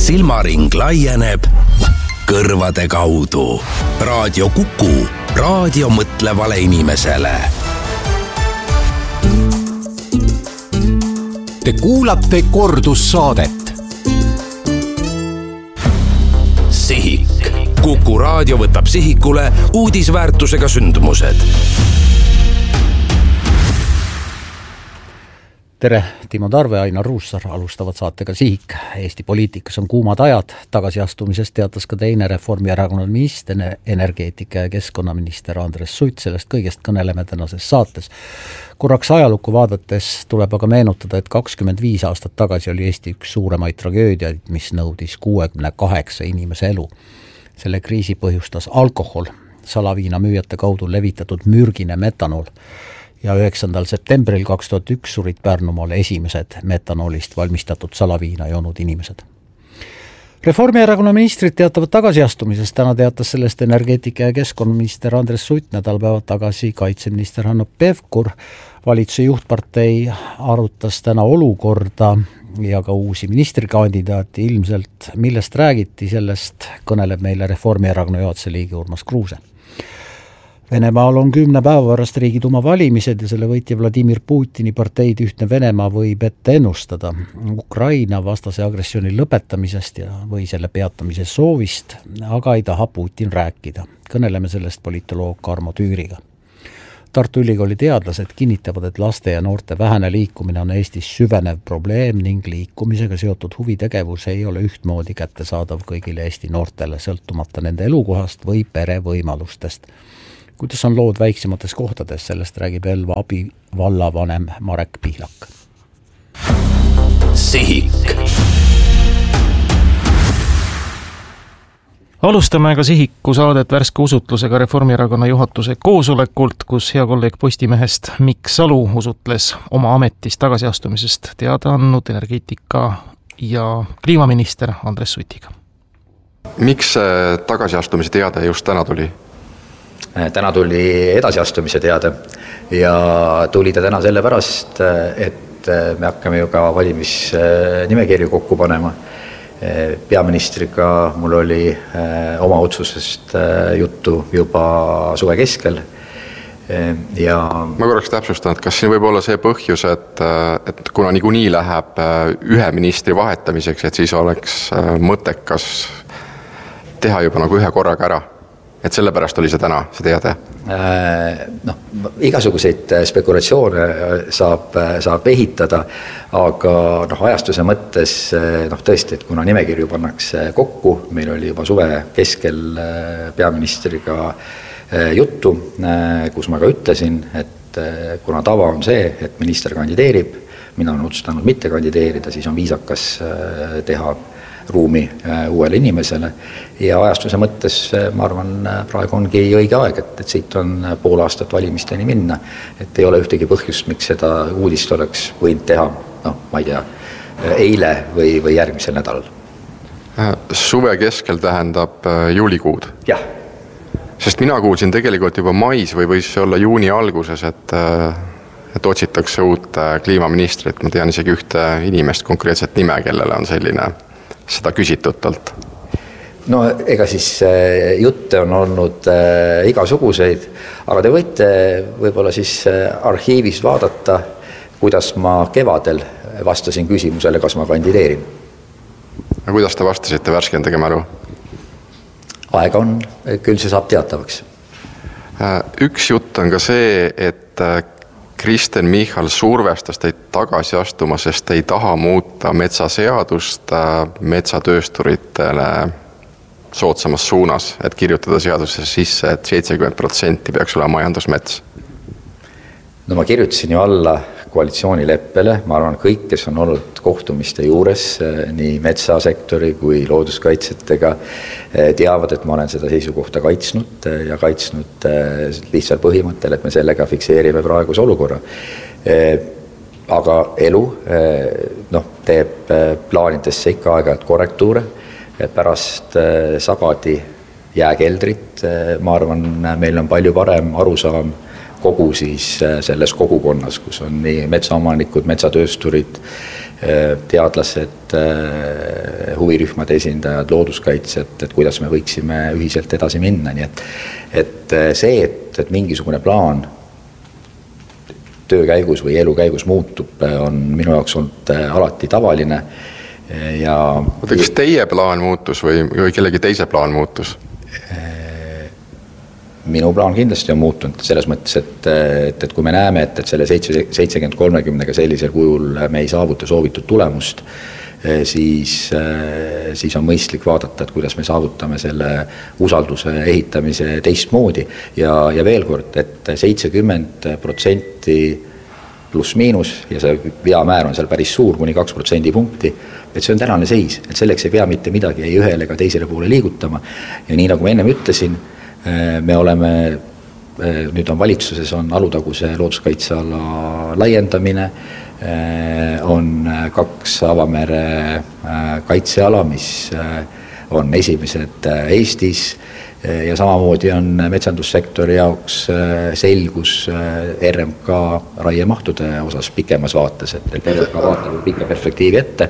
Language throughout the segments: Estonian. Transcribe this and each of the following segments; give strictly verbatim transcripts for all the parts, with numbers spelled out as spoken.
silmaring laieneb kõrvade kaudu. Raadio Kuku, raadio mõtlevale inimesele. Te kuulate kordussaadet. Sihik. Kuku raadio võtab sihikule uudisväärtusega sündmused. Tere, Timo Tarve, Ainar Ruussaar alustavad saatega Sihik. Eesti poliitikas on kuumad ajad. Tagasiastumisest teatas ka teine Reformierakonna minister, energeetika ja keskkonnaminister Andres Sutt. Sellest kõigest kõneleme tänases saates. Korraks ajalukku vaadates tuleb aga meenutada, et kakskümmend viis aastat tagasi oli Eesti üks suuremaid tragöödiaid, mis nõudis kuuekümne kaheksa inimese elu. Selle kriisi põhjustas alkohol, salaviina müüjate kaudu levitatud mürgine metanool. Ja üheksandal septembril kaks tuhat üks surid Pärnumaal esimesed metanoolist valmistatud salaviina joonud inimesed. Reformierakonna ministrid teatavad tagasiastumisest. Täna teatas sellest energeetika ja keskkonnaminister Andres Sutt, nädalpäevad tagasi kaitseminister Hanno Pevkur. Valitsuse juhtpartei arutas täna olukorda ja ka uusi ministrikandidaati. Ilmselt millest räägiti, sellest kõneleb meile Reformierakonna juhatuse liige Urmas Kruuse. Venemaal on kümne päeva pärast Riigiduuma valimised ja selle võitja Vladimir Putini parteid Ühtne Venemaa võib ette ennustada Ukraina vastase agressiooni lõpetamisest ja või selle peatamise soovist, aga ei taha Putin rääkida. Kõneleme sellest politoloog Karmo Tüüriga. Tartu Ülikooli teadlased kinnitavad, et laste ja noorte vähene liikumine on Eestis süvenev probleem ning liikumisega seotud huvitegevus ei ole ühtmoodi kättesaadav kõigile Eesti noortele, sõltumata nende elukohast või pere võimalustest. Kuidas on lood väiksemates kohtades, sellest räägib Elva abi vallavanem Marek Pihlak. Sihik. Alustame ka Sihiku saadet värske usutlusega Reformierakonna juhatuse koosolekult, kus hea kolleeg Postimehest Mikk Salu usutles oma ametist tagasiastumisest teada andnud energeetika ja kliimaminister Andres Sutiga. Miks tagasiastumise teade just täna tuli? Täna tuli edasiastumise teade ja tuli ta täna selle pärast, et me hakkame ju ka valimisnimekirju kokku panema. Peaministriga mul oli oma otsusest juttu juba suve keskel. Ja ma korraks täpsustan, et kas siin võib olla see põhjus, et, et kuna niikuinii läheb ühe ministri vahetamiseks, et siis oleks mõttekas teha juba nagu ühe korraga ära? Et selle pärast oli see täna, see teade? No, igasuguseid spekulatsioone saab, saab ehitada, aga no, ajastuse mõttes no, tõesti, et kuna nimekirju pannakse kokku, meil oli juba suve keskel peaministriga juttu, kus ma ka ütlesin, et kuna tava on see, et minister kandideerib, mina olen otsustanud mitte kandideerida, siis on viisakas teha ruumi uuele inimesele ja ajastuse mõttes ma arvan, praegu ongi õige aeg, et, et siit on pool aastat valimisteni minna, et ei ole ühtegi põhjust, miks seda uudist oleks võinud teha, noh, ma ei tea, eile või, või järgmisel nädalal. Suve keskel tähendab juulikuud? Jah. Sest mina kuulsin tegelikult juba mais või võis olla juuni alguses, et, et otsitakse uut kliimaministrit. Ma tean isegi ühte inimest konkreetset nime, kellele on selline seda küsitutelt. No ega siis jutte on olnud äh, igasuguseid, aga te võite võib-olla siis arhiivis vaadata, kuidas ma kevadel vastasin küsimusele, kas ma kandideerin. Ja kuidas te vastasite, värskendage mälu? Aega on, küll see saab teatavaks. Üks jutt on ka see, et Kristen Michal survestas teid tagasi astuma, sest ei taha muuta metsaseadust metsatöösturitele soodsamas suunas, et kirjutada seadusesse sisse, et seitsekümmend protsenti peaks olema majandusmets. No ma kirjutasin ju alla koalitsioonileppele, ma arvan kõik, kes on olnud kohtumiste juures, nii metsasektori kui looduskaitsetega, teavad, et ma olen seda seisukohta kaitsnud ja kaitsnud lihtsalt põhimõttel, et me sellega fikseerime praeguse olukorra. Aga elu noh, teeb plaanidesse ikka aeg-ajalt korrektuure, pärast sagadi jääkeldrit, ma arvan, meil on palju parem arusaam kogu siis selles kogukonnas, kus on nii metsaomanikud, metsatöösturid, teadlased, huvirühmade esindajad, looduskaitsjad, et kuidas me võiksime ühiselt edasi minna. Nii et, et see, et, et mingisugune plaan töö käigus või elu käigus muutub, on minu jaoks olnud alati tavaline. Ja Oota, kas teie plaan muutus või, või kellegi teise plaan muutus? Minu plaan kindlasti on muutunud selles mõttes, et, et, et kui me näeme, et, et selle seitsekümmend kolmekümnega sellisel kujul me ei saavuta soovitud tulemust, siis, siis on mõistlik vaadata, et kuidas me saavutame selle usalduse ehitamise teistmoodi. Ja, ja veel kord, et seitsekümmend protsenti pluss miinus ja see veamäär on seal päris suur, kuni kaks protsendi punkti, et see on tänane seis, et selleks ei pea mitte midagi ei ühele ega teisele poole liigutama. Ja nii nagu ma ennem ütlesin, me oleme, nüüd on valitsuses on Alutaguse looduskaitseala laiendamine, on kaks avamere kaitseala, mis on esimesed Eestis ja samamoodi on metsandussektori jaoks selgus R M K raiemahtude osas pikemas vaates, et R M K vaatab pikka perspektiivi ette.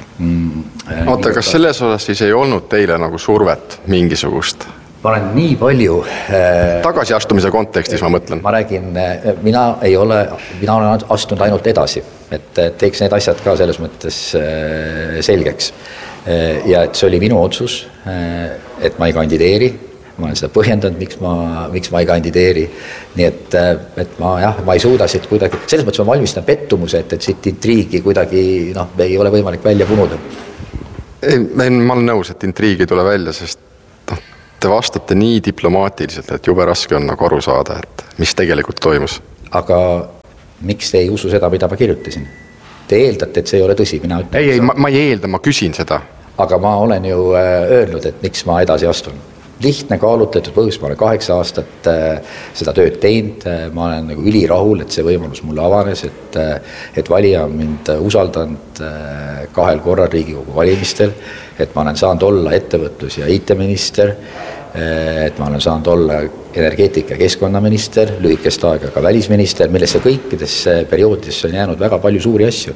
Oota, kas selles osas siis ei olnud teile nagu survet mingisugust? Ma olen nii palju... Tagasiastumise kontekstis ma mõtlen. Ma räägin, mina ei ole, mina olen astunud ainult edasi, et teeks need asjad ka selles mõttes selgeks. Ja et see oli minu otsus, et ma ei kandideeri, ma olen seda põhjendanud, miks ma, miks ma ei kandideeri. Nii et, et ma, jah, ma ei suuda siit kuidagi, selles mõttes ma valmistan pettumuse, et, et siit intriigi kuidagi noh, ei ole võimalik välja punuda. Ei, ma olen nõus, et intriigi tule välja, sest te vastate nii diplomaatiliselt, et jube raske on nagu aru saada, et mis tegelikult toimus. Aga miks te ei usu seda, mida ma kirjutasin? Te eeldate, et see ei ole tõsi. Mina ütlen, ei, ei, ma, ma ei eelda, ma küsin seda. Aga ma olen ju öelnud, et miks ma edasi astun. Lihtne kaalutletud põhjus, ma olen kaheksa aastat seda tööd teinud, ma olen nagu ülirahul, et see võimalus mulle avanes, et, et valija on mind usaldanud kahel korral Riigikogu valimistel, et ma olen saanud olla ettevõtlus- ja I T-minister, et ma olen saanud olla energeetika- ja keskkonnaminister, lühikest aega ka välisminister, millesse kõikidesse perioodidesse on jäänud väga palju suuri asju.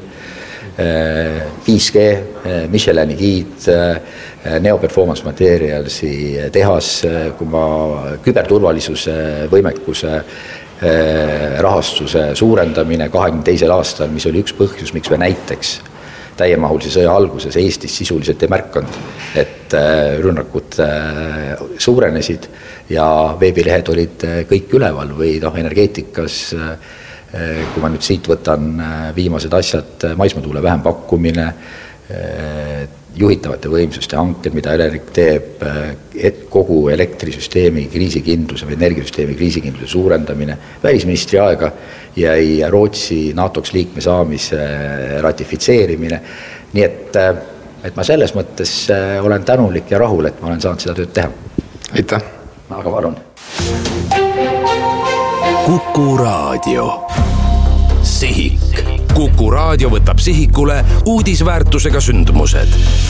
viis G, Michelini giid, Neoperformance Materialsi tehas, kui ma küberturvalisuse võimekuse rahastuse suurendamine kahekümne teisel aastal, mis oli üks põhjus, miks me näiteks täiemahulise sõja alguses Eestis sisuliselt ei märkanud, et rünnakud suurenesid ja veebilehed olid kõik üleval või noh, energeetikas, kui ma nüüd siit võtan viimased asjad, maismaatuule vähem pakkumine, juhitavate võimsuste hanked, mida Elering teeb, et kogu elektrisüsteemi kriisikindluse või energiasüsteemi kriisikindluse suurendamine, välisministri aega jäi Rootsi NATOks liikme saamise ratifitseerimine. Nii et, et ma selles mõttes olen tänulik ja rahul, et ma olen saanud seda tööd teha. Aitäh! Aga palun! Kuku Raadio. Sihik. Kuku Raadio võtab sihikule uudisväärtusega sündmused.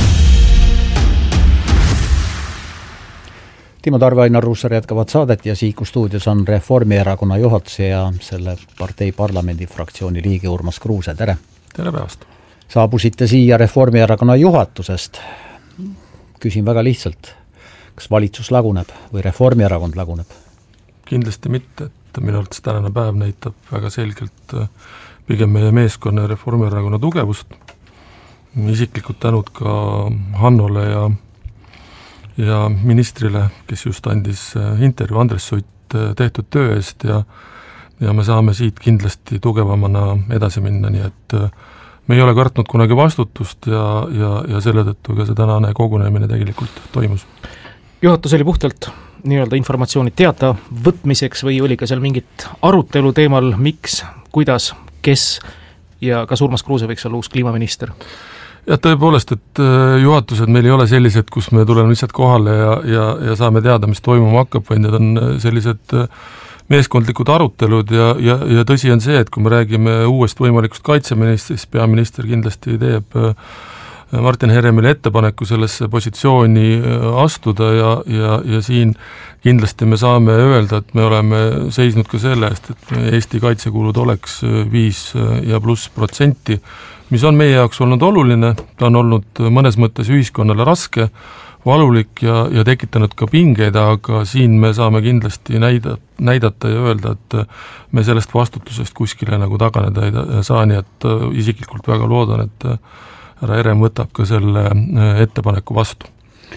Timo Tarve, Ainar Ruussaar jätkavad saadet ja Sihiku stuudios on Reformierakonna juhatuse ja selle partei parlamendi fraktsiooni liige Urmas Kruuse. Tere! Tere päevast! Saabusite siia Reformierakonna juhatusest. Küsin väga lihtsalt, kas valitsus laguneb või Reformierakond laguneb? Kindlasti mitte, et minu arvates tänane päev näitab väga selgelt pigem meie meeskonna ja Reformierakonna tugevust. Isiklikud tänud ka Hannole ja, ja ministrile, kes just andis intervju Andres Sutt tehtud töö eest ja, ja me saame siit kindlasti tugevamana edasi minna, nii et me ei ole kartnud kunagi vastutust ja, ja, ja selle tõttu ka see tänane kogunemine tegelikult toimus. Juhatus oli puhtalt nii-öelda informatsiooni teada võtmiseks või oli ka seal mingit arutelu teemal, miks, kuidas, kes ja kas Urmas Kruuse võiks olla uus kliimaminister? Ja tõepoolest, et juhatused meil ei ole sellised, kus me tuleme lihtsalt kohale ja, ja, ja saame teada, mis toimuma hakkab, vaid need on sellised meeskondlikud arutelud ja, ja, ja tõsi on see, et kui me räägime uuest võimalikust kaitseministrist, peaminister kindlasti teeb Martin Heremile ettepaneku sellesse positsiooni astuda ja, ja, ja siin kindlasti me saame öelda, et me oleme seisnud ka selle eest, et Eesti kaitsekulud oleks viis ja pluss protsenti, mis on meie jaoks olnud oluline, ta on olnud mõnes mõttes ühiskonnale raske, valulik ja, ja tekitanud ka pingeid, aga siin me saame kindlasti näida, näidata ja öelda, et me sellest vastutusest kuskile nagu taganeda ei saa, nii et isiklikult väga loodan, et härra Herem võtab ka selle ettepaneku vastu.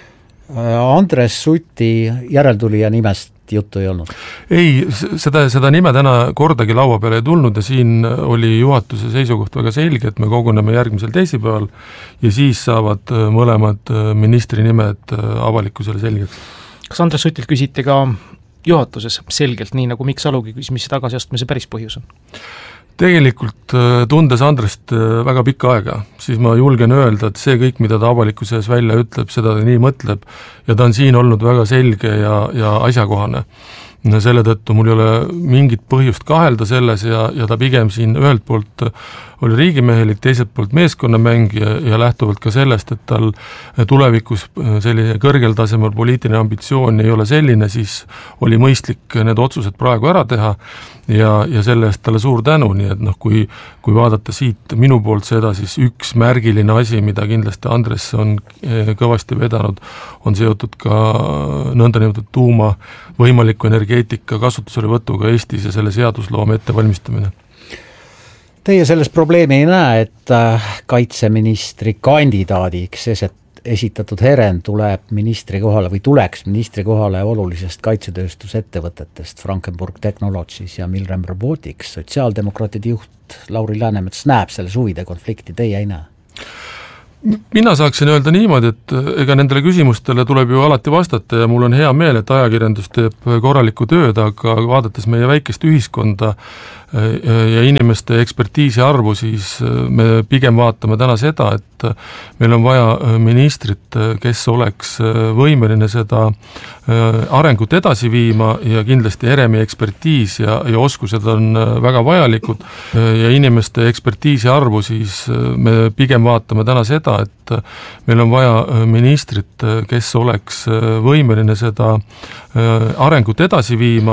Andres Suti järeltulija nimest juttu ei olnud? Ei, seda, seda nime täna kordagi laua peale ei tulnud ja siin oli juhatuse seisukoht väga selge, et me koguneme järgmisel teisipäeval ja siis saavad mõlemad ministri nimed avalikkusele selgeks. Kas Andres Sutilt küsiti ka juhatuses selgelt, nii nagu Mikk Salugi küsis, mis tagasiastumise päris põhjus on? Tegelikult tundes Andrest väga pikka aega, siis ma julgen öelda, et see kõik, mida ta avalikkuse ees välja ütleb, seda ta nii mõtleb ja ta on siin olnud väga selge ja, ja asjakohane. Selle tõttu mul ei ole mingit põhjust kahelda selles ja, ja ta pigem siin ühelt poolt oli riigimehelik, teiselt poolt meeskonnamäng ja, ja lähtuvalt ka sellest, et tal tulevikus selline kõrgel tasemel poliitiline ambitsioon ei ole selline, siis oli mõistlik need otsused praegu ära teha ja, ja selle eest talle suur tänu, nii et noh, kui, kui vaadata siit minu poolt seda, siis üks märgiline asi, mida kindlasti Andres on kõvasti vedanud, on seotud ka nõndanimetatud tuuma võimaliku energeetika kasutusele võtuga Eestis ja selle seadusloome ettevalmistamine. Teie selles probleemi ei näe, et kaitseministri kandidaadiks esitatud Herem tuleb ministri kohale või tuleks ministri kohale olulisest kaitsetööstusettevõtetest Frankenburg Technologies ja Milrem Robotics. Sotsiaaldemokraatide juht Lauri Läänemets näeb selles huvide konflikti, teie ei näe? Mina saaksin öelda niimoodi, et ega nendele küsimustele tuleb ju alati vastata ja mul on hea meel, et ajakirjandus teeb korralikku tööd, aga vaadates meie väikest ühiskonda ja inimeste ekspertiisi arvu, siis me pigem vaatame täna seda, et meil on vaja ministrit, kes oleks võimeline seda arengut edasi viima ja kindlasti Heremi ekspertiis ja, ja oskused on väga vajalikud ja inimeste ekspertiisi arvu, siis me pigem vaatame täna seda, et meil on vaja ministrit, kes oleks võimeline seda arengut edasi viima